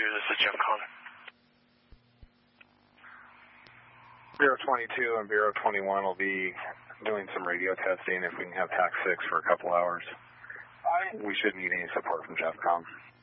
Rangers, this is Jim calling. Bureau 22 and Bureau 21 will be doing some radio testing if we can have TAC 6 for a couple hours. We shouldn't need any support from JEFCOM.